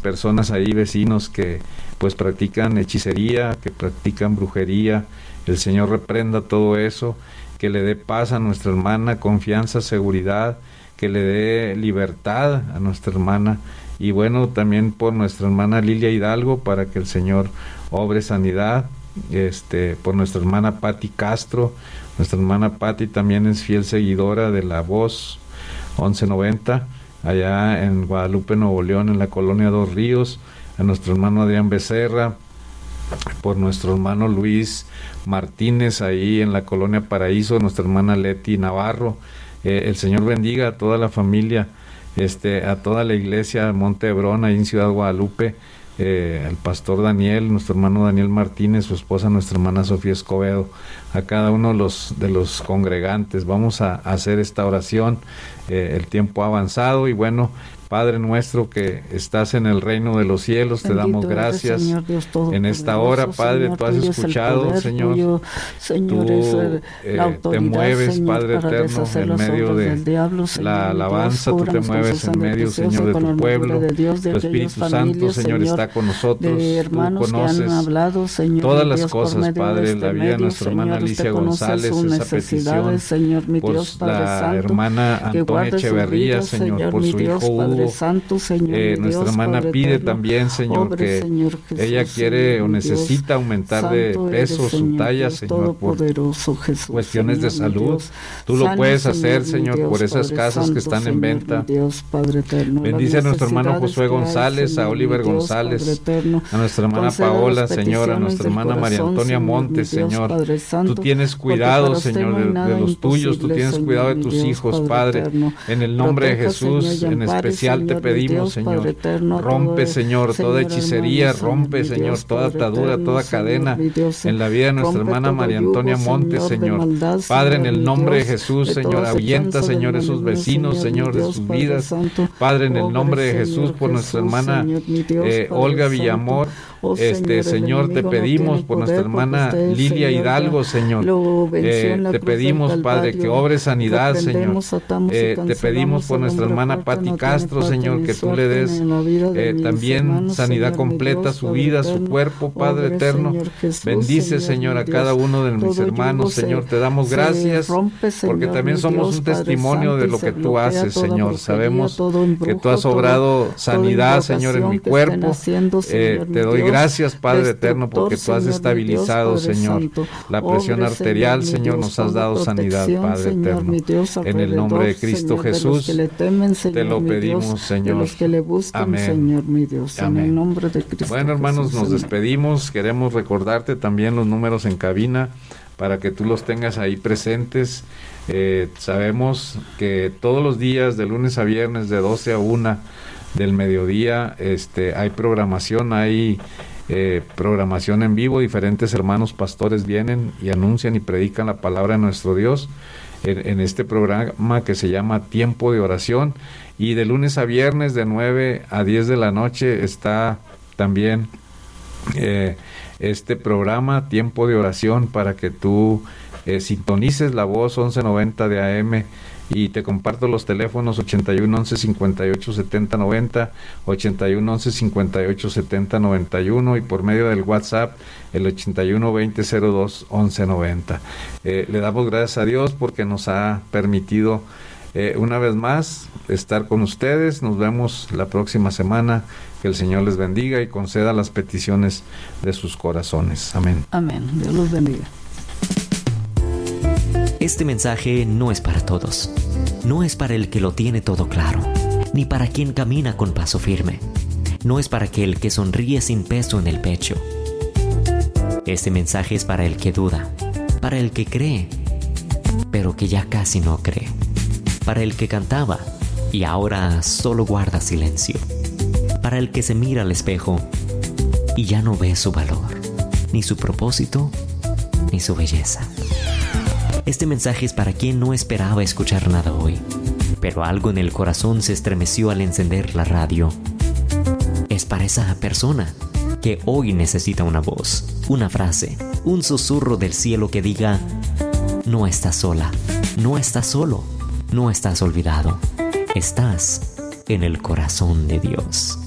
personas ahí, vecinos que pues practican hechicería, que practican brujería. El Señor reprenda todo eso, que le dé paz a nuestra hermana, confianza, seguridad, que le dé libertad a nuestra hermana, y bueno, también por nuestra hermana Lilia Hidalgo, para que el Señor obre sanidad, por nuestra hermana Patti Castro. Nuestra hermana Patti también es fiel seguidora de La Voz 1190, allá en Guadalupe, Nuevo León, en la colonia Dos Ríos. A nuestro hermano Adrián Becerra, por nuestro hermano Luis Martínez, ahí en la colonia Paraíso, nuestra hermana Leti Navarro. El Señor bendiga a toda la familia, a toda la iglesia Monte Hebrón, ahí en Ciudad Guadalupe, al pastor Daniel, nuestro hermano Daniel Martínez, su esposa, nuestra hermana Sofía Escobedo, a cada uno de los congregantes. Vamos a hacer esta oración. El tiempo ha avanzado y bueno, Padre nuestro que estás en el reino de los cielos, bendito, te damos gracias, Señor Dios en esta hora, Padre. Señor, tú has escuchado, poder, Señor, tuyo, Señor, tú te mueves, Señor, Padre eterno, en medio de diablo, Señor, la alabanza, tú te mueves en medio, Señor, de tu pueblo. De Dios, tu Espíritu Santo, Señor, está con nosotros. Tú conoces hablado, Señor, todas las Dios, cosas, Padre, en la vida de nuestra hermana Alicia González, esa petición, Señor, mi Dios, por la hermana Antonia Echeverría, Señor, por su hijo Hugo. Santo, Señor, nuestra Dios, hermana Padre pide eterno, también, Señor, obre, que Señor Jesús, ella quiere Señor, o necesita aumentar Santo de peso, eres, su talla, Dios, Señor, por Jesús, cuestiones Señor, de salud. Dios, tú lo puedes hacer, Señor, Dios, por esas Padre casas Santo, que están Señor, en venta. Dios, Padre eterno, bendice a nuestro hermano Josué González, Señor, a Oliver Dios, González, eterno, a nuestra hermana Paola, Señor, a nuestra hermana María Antonia Montes, Señor. Tú tienes cuidado, Señor, de los tuyos, tú tienes cuidado de tus hijos, Padre, en el nombre de Jesús, en especial te pedimos, Señor, eterno, rompe, Señor, toda hechicería, rompe, Señor, toda atadura, toda cadena en la vida de nuestra hermana María Antonia Montes, Señor. Padre, en el nombre de Jesús, Señor, ahuyenta, Señor, esos vecinos, Señor, de sus vidas. Padre, en el nombre de Jesús, por nuestra hermana Olga Villamor. Señor, te pedimos por nuestra hermana Lilia Hidalgo, Señor. Te pedimos, Padre, que obre sanidad, Señor. Te pedimos por nuestra hermana Patti Castro, Señor, que tú le des también sanidad completa a su vida, a su cuerpo, Padre eterno. Bendice, Señor, a cada uno de mis hermanos, Señor. Te damos gracias porque también somos un testimonio de lo que tú haces, Señor. Sabemos que tú has obrado sanidad, Señor, en mi cuerpo. Te doy gracias, Padre eterno, porque tú has estabilizado, Señor, la presión arterial, Señor, nos has dado sanidad, Padre eterno. En el nombre de Cristo Jesús, te lo pedimos, Señor. Amén. Señor, mi Dios, en el nombre de Cristo. Bueno, hermanos, nos despedimos. Queremos recordarte también los números en cabina para que tú los tengas ahí presentes. Sabemos que todos los días, de lunes a viernes, de 12 a 1 del mediodía, hay programación, programación en vivo. Diferentes hermanos pastores vienen y anuncian y predican la palabra de nuestro Dios en este programa que se llama Tiempo de Oración. Y de lunes a viernes, de 9 a 10 de la noche, está también este programa Tiempo de Oración, para que tú sintonices La Voz 1190 de AM. Y te comparto los teléfonos: 81 11 58 70 90, 81 11 58 70 91, y por medio del WhatsApp el 81 20 02 11 90. Le damos gracias a Dios porque nos ha permitido una vez más estar con ustedes. Nos vemos la próxima semana. Que el Señor les bendiga y conceda las peticiones de sus corazones. Amén. Amén. Dios los bendiga. Este mensaje no es para todos. No es para el que lo tiene todo claro, ni para quien camina con paso firme. No es para aquel que sonríe sin peso en el pecho. Este mensaje es para el que duda, para el que cree, pero que ya casi no cree, para el que cantaba y ahora solo guarda silencio, para el que se mira al espejo y ya no ve su valor, ni su propósito, ni su belleza. Este mensaje es para quien no esperaba escuchar nada hoy, pero algo en el corazón se estremeció al encender la radio. Es para esa persona que hoy necesita una voz, una frase, un susurro del cielo que diga: no estás sola, no estás solo, no estás olvidado, estás en el corazón de Dios.